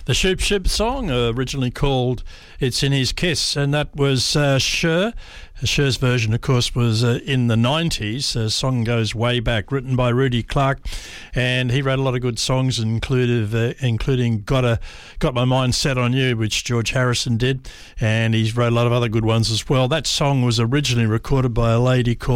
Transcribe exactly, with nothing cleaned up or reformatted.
The Shoop Shoop song, uh, originally called It's in His Kiss, and that was uh, Cher. Cher's version, of course, was uh, in the nineties. The song goes way back, written by Rudy Clark, and he wrote a lot of good songs, including, uh, including Got a, Got My Mind Set on You, which George Harrison did, and he's wrote a lot of other good ones as well. That song was originally recorded by a lady called